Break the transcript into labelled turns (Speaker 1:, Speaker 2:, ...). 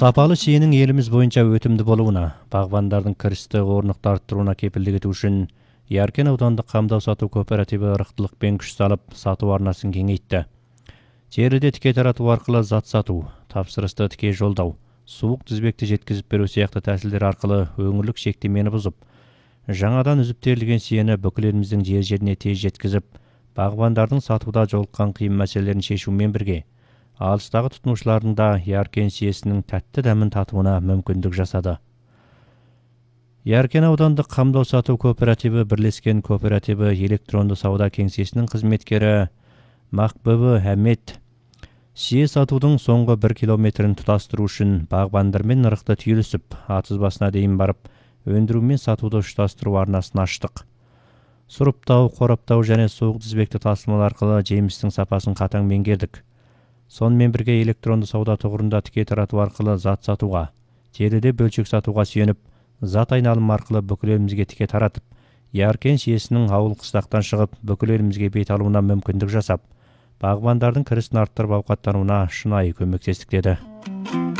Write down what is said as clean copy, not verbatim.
Speaker 1: Сапалы шиенің еліміз бойынша өтімді болуына, бағбандардың кірісті орнықты арттыруына кепілдік ету үшін Яркен аудандық қамдау сату кооперативі ырықтылықпен күш салып, сату арнасын кеңейтті. Желіде тіке тарату арқылы зат сату, тапсырысты тіке жолдау, суық тізбекті жеткізіп беру сияқты тәсілдер арқылы өңірлік шектемені бұзып, жаңадан үзіп терілген шиені бүкіл еліміздің жер-жеріне тез жеткізіп, бағбандардың сатуда жолыққан қиын мәселелерін шешумен бірге, алыстағы тұтынушылардың да Яркен шиесінің тәтті дәмін татуына мүмкіндік жасады. Яркен аудандық қамдау сату кооперативі бірлескен кооперативі электронды сауда кеңсесінің қызметкері Мақбөбі Әмет шие сатудың соңғы 1 километрін тұтастыру үшін бағбандармен ырықты түйілісіп, атыз басына дейін барып, өндіру мен сатуды ұштастыру арнасын аштық. Сұрыптау, қораптау және суық тізбекті тасымал арқылы жемістің сапасын қатаң меңгердік. Сонымен бірге электронды сауда тұғырында тіке тарату арқылы зат сатуға, желіде бөлшек сатуға сүйеніп, зат айналымы арқылы бүкіл елімізге тіке таратып, Яркен шиесінің ауыл қыстақтан шығып, бүкіл елімізге бет алуына мүмкіндік жасап, бағбандардың кірісін арттырып ауқаттануына шынайы көмектестік деді.